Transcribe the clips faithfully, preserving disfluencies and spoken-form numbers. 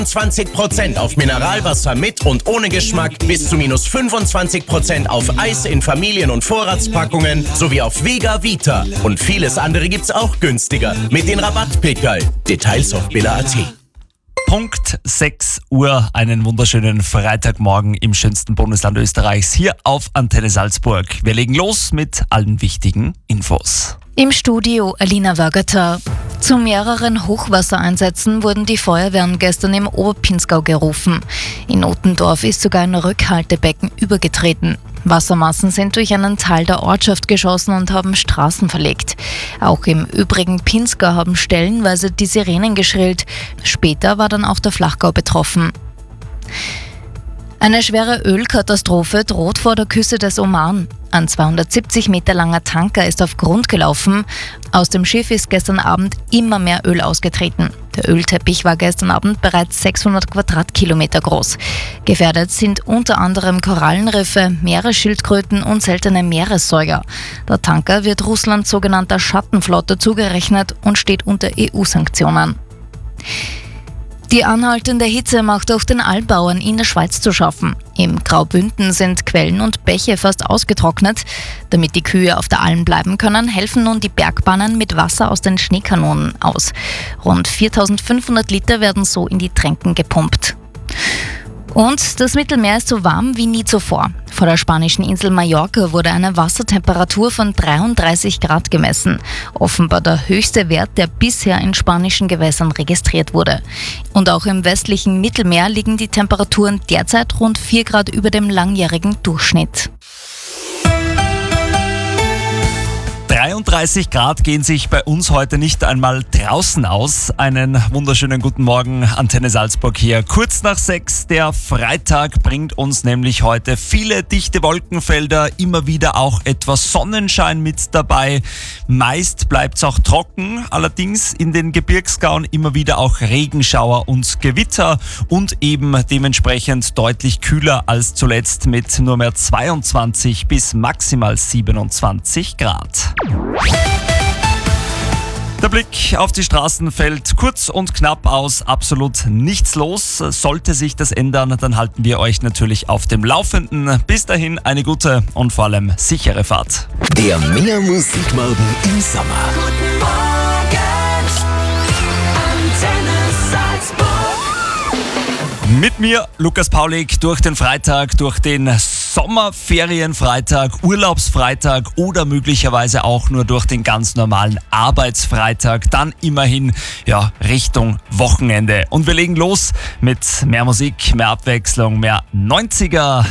zwanzig Prozent auf Mineralwasser mit und ohne Geschmack, bis zu minus fünfundzwanzig Prozent auf Eis in Familien- und Vorratspackungen sowie auf Vega Vita. Und vieles andere gibt's auch günstiger mit den Rabattpickerl. Details auf billa punkt at. Punkt sechs Uhr, einen wunderschönen Freitagmorgen im schönsten Bundesland Österreichs, hier auf Antenne Salzburg. Wir legen los mit allen wichtigen Infos. Im Studio Alina Wörgerter. Zu mehreren Hochwassereinsätzen wurden die Feuerwehren gestern im Oberpinzgau gerufen. In Ottendorf ist sogar ein Rückhaltebecken übergetreten. Wassermassen sind durch einen Teil der Ortschaft geschossen und haben Straßen verlegt. Auch im übrigen Pinzgau haben stellenweise die Sirenen geschrillt. Später war dann auch der Flachgau betroffen. Eine schwere Ölkatastrophe droht vor der Küste des Oman. Ein zweihundertsiebzig Meter langer Tanker ist auf Grund gelaufen. Aus dem Schiff ist gestern Abend immer mehr Öl ausgetreten. Der Ölteppich war gestern Abend bereits sechshundert Quadratkilometer groß. Gefährdet sind unter anderem Korallenriffe, Meeresschildkröten und seltene Meeressäuger. Der Tanker wird Russlands sogenannter Schattenflotte zugerechnet und steht unter E U-Sanktionen. Die anhaltende Hitze macht auch den Almbauern in der Schweiz zu schaffen. Im Graubünden sind Quellen und Bäche fast ausgetrocknet. Damit die Kühe auf der Alm bleiben können, helfen nun die Bergbahnen mit Wasser aus den Schneekanonen aus. Rund viertausendfünfhundert Liter werden so in die Tränken gepumpt. Und das Mittelmeer ist so warm wie nie zuvor. Vor der spanischen Insel Mallorca wurde eine Wassertemperatur von dreiunddreißig Grad gemessen. Offenbar der höchste Wert, der bisher in spanischen Gewässern registriert wurde. Und auch im westlichen Mittelmeer liegen die Temperaturen derzeit rund vier Grad über dem langjährigen Durchschnitt. dreiunddreißig Grad gehen sich bei uns heute nicht einmal draußen aus. Einen wunderschönen guten Morgen, Antenne Salzburg hier. Kurz nach sechs, der Freitag bringt uns nämlich heute viele dichte Wolkenfelder, immer wieder auch etwas Sonnenschein mit dabei. Meist bleibt es auch trocken, allerdings in den Gebirgsgauen immer wieder auch Regenschauer und Gewitter und eben dementsprechend deutlich kühler als zuletzt mit nur mehr zweiundzwanzig bis maximal siebenundzwanzig Grad. Der Blick auf die Straßen fällt kurz und knapp aus, absolut nichts los. Sollte sich das ändern, dann halten wir euch natürlich auf dem Laufenden. Bis dahin eine gute und vor allem sichere Fahrt. Der Mehr Musikmorgen im Sommer. Guten Morgen, Antenne Salzburg. Mit mir, Lukas Paulik, durch den Freitag, durch den Sommerferienfreitag, Urlaubsfreitag oder möglicherweise auch nur durch den ganz normalen Arbeitsfreitag, dann immerhin ja Richtung Wochenende. Und wir legen los mit mehr Musik, mehr Abwechslung, mehr neunziger.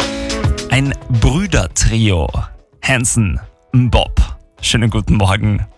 Ein Brüdertrio, Hanson, Bob. Schönen guten Morgen.